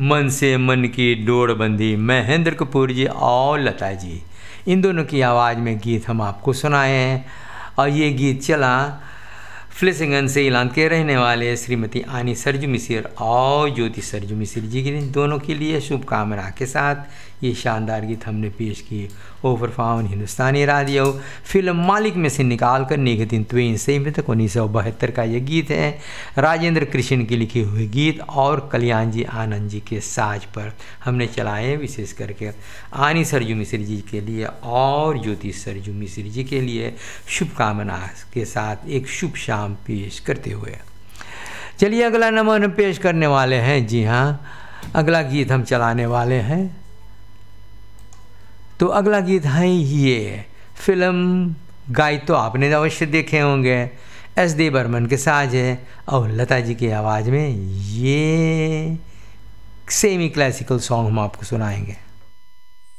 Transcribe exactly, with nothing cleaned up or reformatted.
मन से मन की डोर बंधी, महेंद्र कपूर जी और लता जी, इन दोनों की आवाज़ में गीत हम आपको सुनाए हैं। और ये गीत चला फ्लिसिंगन से इलान के रहने वाले श्रीमती आनी सरजू मिसिर और ज्योति सरजू मिसिर जी के दोनों के लिए शुभकामना के साथ ये शानदार गीत हमने पेश किए। ओवर फाउन हिंदुस्तानी राडियो फिल्म मालिक में से निकाल कर निगतिन त्वेन से तक उन्नीस सौ बहत्तर का ये गीत है। राजेंद्र कृष्ण के लिखे हुए गीत और कल्याण जी आनंद जी के साज पर हमने चलाए, विशेष करके आनी सरजू मिसिर जी के लिए और ज्योति सरजू मिसिर जी के लिए शुभकामना के साथ एक शुभ शाम पेश करते हुए चलिए अगला नंबर हम पेश करने वाले हैं। जी हाँ, अगला गीत हम चलाने वाले हैं। तो अगला गीत है ये, फिल्म गायक तो आपने अवश्य देखे होंगे, एस डी बर्मन के साज है और लता जी की आवाज़ में ये सेमी क्लासिकल सॉन्ग हम आपको सुनाएंगे।